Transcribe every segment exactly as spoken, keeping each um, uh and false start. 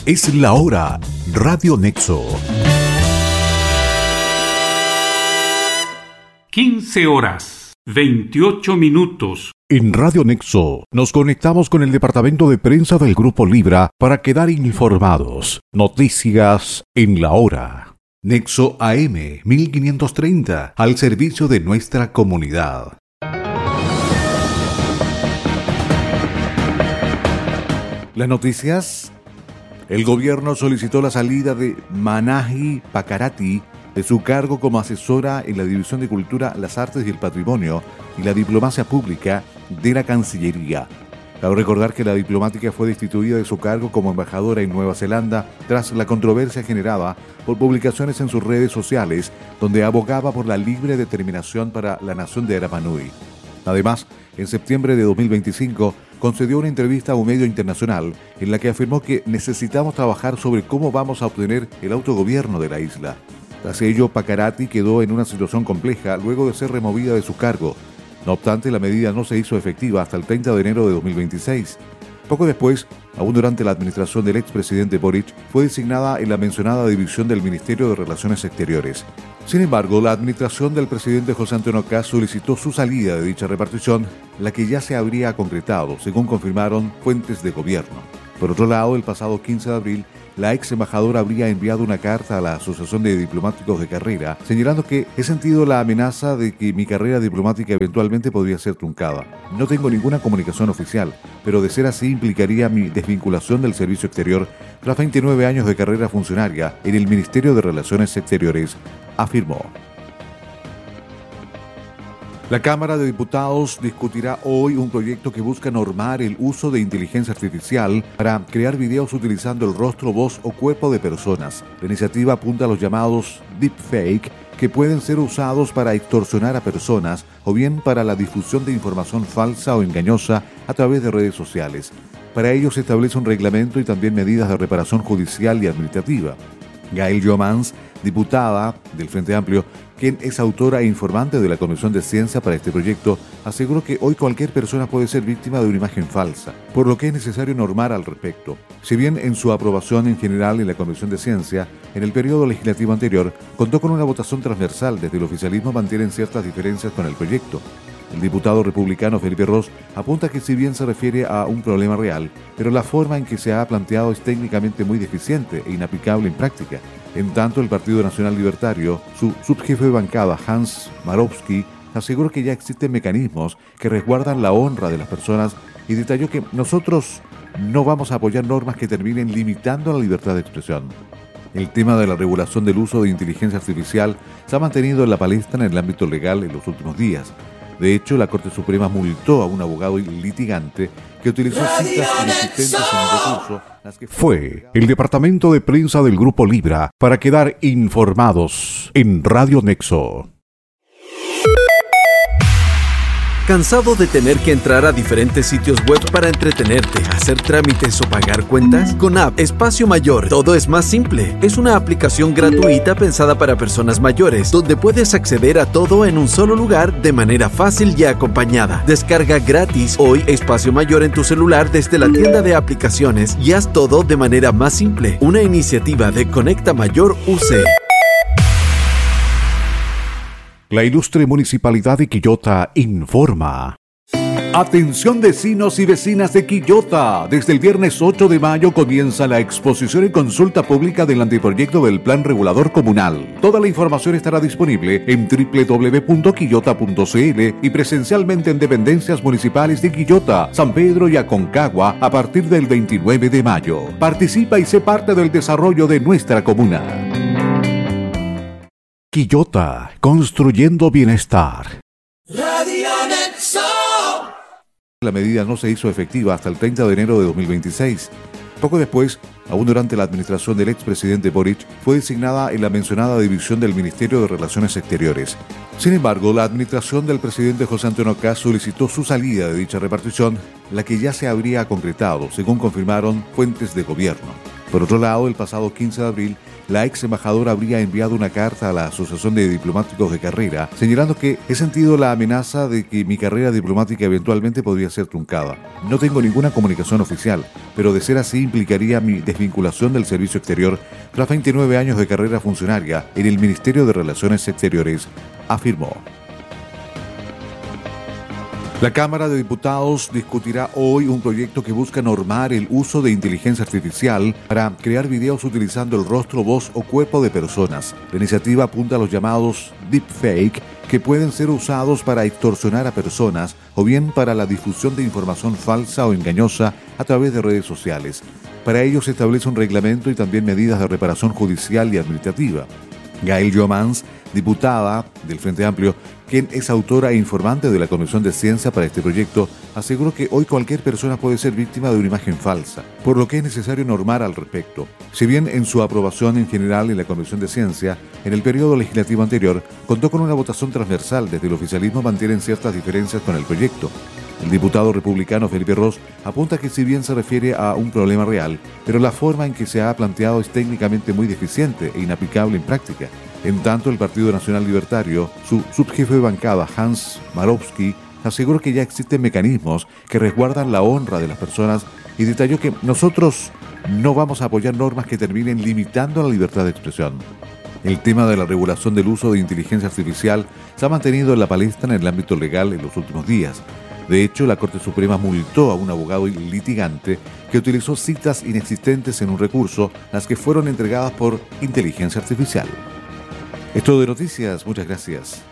Es la hora. Radio Nexo. quince horas, veintiocho minutos. En Radio Nexo nos conectamos con el departamento de prensa del Grupo Libra para quedar informados. Noticias en la hora. Nexo A M mil quinientos treinta, al servicio de nuestra comunidad. Las noticias. El gobierno solicitó la salida de Manahi Pacarati de su cargo como asesora en la División de Cultura, las Artes y el Patrimonio y la Diplomacia Pública de la Cancillería. Cabe recordar que la diplomática fue destituida de su cargo como embajadora en Nueva Zelanda tras la controversia generada por publicaciones en sus redes sociales donde abogaba por la libre determinación para la nación de Rapa Nui. Además, en septiembre de dos mil veinticinco, concedió una entrevista a un medio internacional en la que afirmó que necesitamos trabajar sobre cómo vamos a obtener el autogobierno de la isla. Tras ello, Pacarati quedó en una situación compleja luego de ser removida de su cargo. No obstante, la medida no se hizo efectiva hasta el treinta de enero de dos mil veintiséis. Poco después, aún durante la administración del expresidente Boric, fue designada en la mencionada división del Ministerio de Relaciones Exteriores. Sin embargo, la administración del presidente José Antonio Kast solicitó su salida de dicha repartición, la que ya se habría concretado, según confirmaron fuentes de gobierno. Por otro lado, el pasado quince de abril, la ex embajadora habría enviado una carta a la Asociación de Diplomáticos de Carrera, señalando que he sentido la amenaza de que mi carrera diplomática eventualmente podría ser truncada. No tengo ninguna comunicación oficial, pero de ser así implicaría mi desvinculación del servicio exterior tras veintinueve años de carrera funcionaria en el Ministerio de Relaciones Exteriores, afirmó. La Cámara de Diputados discutirá hoy un proyecto que busca normar el uso de inteligencia artificial para crear videos utilizando el rostro, voz o cuerpo de personas. La iniciativa apunta a los llamados deepfake, que pueden ser usados para extorsionar a personas o bien para la difusión de información falsa o engañosa a través de redes sociales. Para ello se establece un reglamento y también medidas de reparación judicial y administrativa. Gael Jomans, diputada del Frente Amplio, quien es autora e informante de la Comisión de Ciencia para este proyecto, aseguró que hoy cualquier persona puede ser víctima de una imagen falsa, por lo que es necesario normar al respecto. Si bien en su aprobación en general en la Comisión de Ciencia, en el periodo legislativo anterior, contó con una votación transversal, desde el oficialismo mantienen ciertas diferencias con el proyecto. El diputado republicano Felipe Ros apunta que si bien se refiere a un problema real, pero la forma en que se ha planteado es técnicamente muy deficiente e inaplicable en práctica. En tanto, el Partido Nacional Libertario, su subjefe de bancada Hans Marowski, aseguró que ya existen mecanismos que resguardan la honra de las personas y detalló que nosotros no vamos a apoyar normas que terminen limitando la libertad de expresión. El tema de la regulación del uso de inteligencia artificial se ha mantenido en la palestra en el ámbito legal en los últimos días. De hecho, la Corte Suprema multó a un abogado litigante que utilizó citas inexistentes en el recurso. Las que fue el departamento de prensa del Grupo Libra para quedar informados en Radio Nexo. ¿Cansado de tener que entrar a diferentes sitios web para entretenerte, hacer trámites o pagar cuentas? Con App Espacio Mayor, todo es más simple. Es una aplicación gratuita pensada para personas mayores, donde puedes acceder a todo en un solo lugar de manera fácil y acompañada. Descarga gratis hoy Espacio Mayor en tu celular desde la tienda de aplicaciones y haz todo de manera más simple. Una iniciativa de Conecta Mayor U C. La ilustre Municipalidad de Quillota informa. Atención vecinos y vecinas de Quillota. Desde el viernes ocho de mayo comienza la exposición y consulta pública del anteproyecto del Plan Regulador Comunal. Toda la información estará disponible en doble u doble u doble u punto quillota punto c l y presencialmente en dependencias municipales de Quillota, San Pedro y Aconcagua a partir del veintinueve de mayo. Participa y sé parte del desarrollo de nuestra comuna. Quillota, construyendo bienestar. Radio Nexo. La medida no se hizo efectiva hasta el treinta de enero de dos mil veintiséis. Poco después, aún durante la administración del expresidente Boric, fue designada en la mencionada división del Ministerio de Relaciones Exteriores. Sin embargo, la administración del presidente José Antonio Kast solicitó su salida de dicha repartición, la que ya se habría concretado, según confirmaron fuentes de gobierno. Por otro lado, el pasado quince de abril, la ex embajadora habría enviado una carta a la Asociación de Diplomáticos de Carrera, señalando que he sentido la amenaza de que mi carrera diplomática eventualmente podría ser truncada. No tengo ninguna comunicación oficial, pero de ser así implicaría mi desvinculación del servicio exterior tras veintinueve años de carrera funcionaria en el Ministerio de Relaciones Exteriores, afirmó. La Cámara de Diputados discutirá hoy un proyecto que busca normar el uso de inteligencia artificial para crear videos utilizando el rostro, voz o cuerpo de personas. La iniciativa apunta a los llamados deepfake, que pueden ser usados para extorsionar a personas o bien para la difusión de información falsa o engañosa a través de redes sociales. Para ello se establece un reglamento y también medidas de reparación judicial y administrativa. Gail Jomans, diputada del Frente Amplio, quien es autora e informante de la Comisión de Ciencia para este proyecto, aseguró que hoy cualquier persona puede ser víctima de una imagen falsa, por lo que es necesario normar al respecto. Si bien en su aprobación en general en la Comisión de Ciencia, en el periodo legislativo anterior, contó con una votación transversal, desde el oficialismo mantienen ciertas diferencias con el proyecto. El diputado republicano Felipe Ros apunta que si bien se refiere a un problema real, pero la forma en que se ha planteado es técnicamente muy deficiente e inaplicable en práctica. En tanto, el Partido Nacional Libertario, su subjefe de bancada, Hans Marowski, aseguró que ya existen mecanismos que resguardan la honra de las personas y detalló que nosotros no vamos a apoyar normas que terminen limitando la libertad de expresión. El tema de la regulación del uso de inteligencia artificial se ha mantenido en la palestra en el ámbito legal en los últimos días. De hecho, la Corte Suprema multó a un abogado litigante que utilizó citas inexistentes en un recurso, las que fueron entregadas por inteligencia artificial. Es todo de noticias, muchas gracias.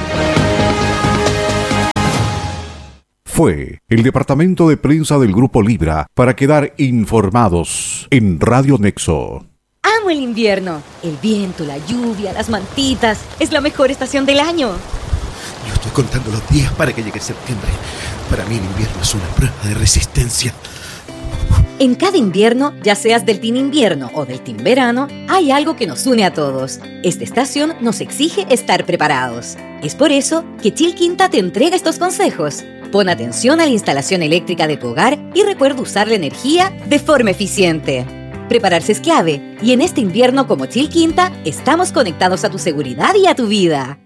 Fue el departamento de prensa del Grupo Libra para quedar informados en Radio Nexo. Amo el invierno, el viento, la lluvia, las mantitas, es la mejor estación del año. Yo estoy contando los días para que llegue septiembre. Para mí el invierno es una prueba de resistencia. En cada invierno, ya seas del team invierno o del team verano, hay algo que nos une a todos. Esta estación nos exige estar preparados. Es por eso que Chilquinta te entrega estos consejos. Pon atención a la instalación eléctrica de tu hogar y recuerda usar la energía de forma eficiente. Prepararse es clave, y en este invierno como Chilquinta, estamos conectados a tu seguridad y a tu vida.